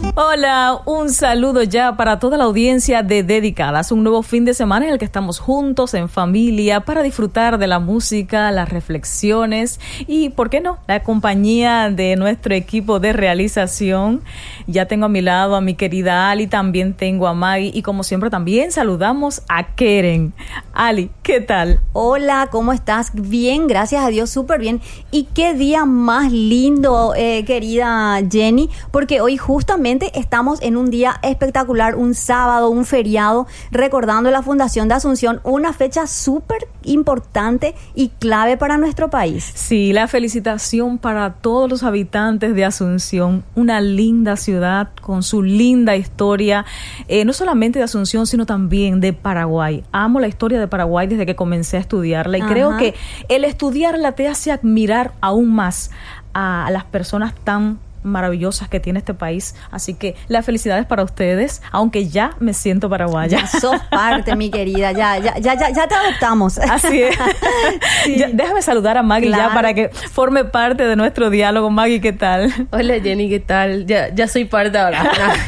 Hola, un saludo ya para toda la audiencia de Dedicadas, un nuevo fin de semana en el que estamos juntos en familia para disfrutar de la música, las reflexiones y, ¿por qué no?, la compañía de nuestro equipo de realización. Ya tengo a mi lado a mi querida Ali, también tengo a Maggie y como siempre también saludamos a Keren. Ali, ¿qué tal? Hola, ¿cómo estás? Bien, gracias a Dios, súper bien. Y qué día más lindo, querida Jenny, porque hoy justamente estamos en un día espectacular, un sábado, un feriado, recordando la Fundación de Asunción, una fecha súper importante y clave para nuestro país. Sí, la felicitación para todos los habitantes de Asunción, una linda ciudad con su linda historia, no solamente de Asunción, sino también de Paraguay. Amo la historia de Paraguay desde que comencé a estudiarla y creo que el estudiarla te hace admirar aún más a las personas tan maravillosas que tiene este país, así que las felicidades para ustedes, aunque ya me siento paraguaya. Ya sos parte, mi querida, ya te adoptamos. Así es. Sí. Déjame saludar a Maggie ya para que forme parte de nuestro diálogo. Maggie, ¿qué tal? Hola Jenny, ¿qué tal? Ya soy parte ahora.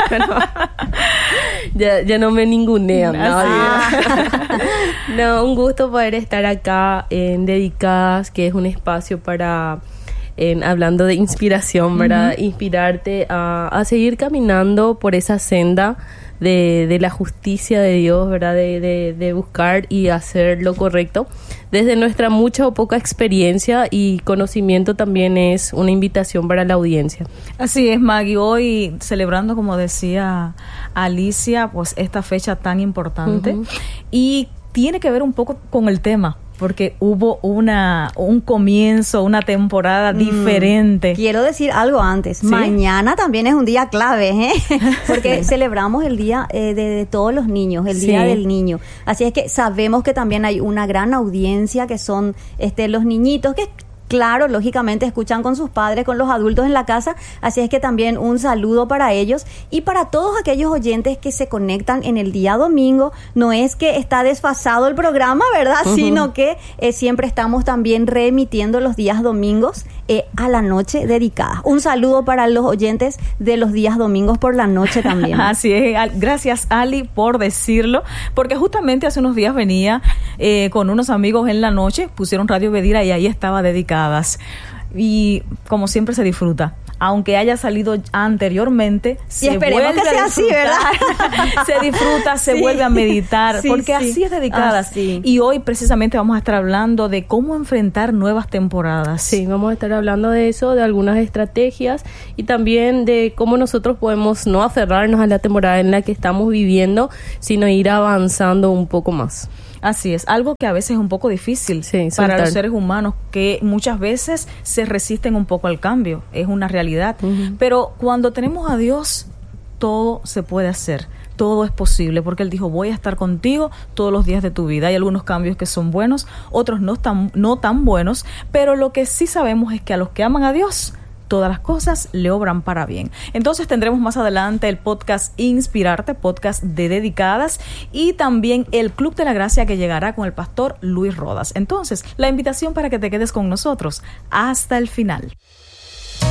Ya no me ningunean. No, un gusto poder estar acá en Dedicadas, que es un espacio para hablando de inspiración, ¿verdad? Inspirarte a seguir caminando por esa senda de la justicia de Dios, ¿verdad? De buscar y hacer lo correcto. Desde nuestra mucha o poca experiencia y conocimiento también es una invitación para la audiencia. Así es, Maggie. Hoy celebrando, como decía Alicia, pues esta fecha tan importante y tiene que ver un poco con el tema, porque hubo un comienzo, una temporada diferente. Quiero decir algo antes. ¿Sí? Mañana también es un día clave, porque celebramos el día de todos los niños, el Día del Niño. Así es que sabemos que también hay una gran audiencia que son los niñitos que... Claro, lógicamente escuchan con sus padres, con los adultos en la casa, así es que también un saludo para ellos y para todos aquellos oyentes que se conectan en el día domingo. No es que está desfasado el programa, ¿verdad? Sino que siempre estamos también reemitiendo los días domingos a la noche dedicada. Un saludo para los oyentes de los días domingos por la noche también. Así es, gracias Ali por decirlo, porque justamente hace unos días venía con unos amigos en la noche, pusieron Radio Bedira y ahí estaba Dedicadas. Y como siempre se disfruta, aunque haya salido anteriormente, se vuelve a disfrutar, así, ¿verdad? Se disfruta, se vuelve a meditar, porque así es Dedicadas. Y hoy precisamente vamos a estar hablando de cómo enfrentar nuevas temporadas. Sí, vamos a estar hablando de eso, de algunas estrategias y también de cómo nosotros podemos no aferrarnos a la temporada en la que estamos viviendo, sino ir avanzando un poco más. Así es, algo que a veces es un poco difícil para los seres humanos, que muchas veces se resisten un poco al cambio, es una realidad. Pero cuando tenemos a Dios, todo se puede hacer, todo es posible, porque Él dijo, voy a estar contigo todos los días de tu vida. Hay algunos cambios que son buenos, otros no tan buenos, pero lo que sí sabemos es que a los que aman a Dios, todas las cosas le obran para bien. Entonces tendremos más adelante el podcast Inspirarte, podcast de Dedicadas, y también el Club de la Gracia que llegará con el pastor Luis Rodas. Entonces, la invitación para que te quedes con nosotros hasta el final.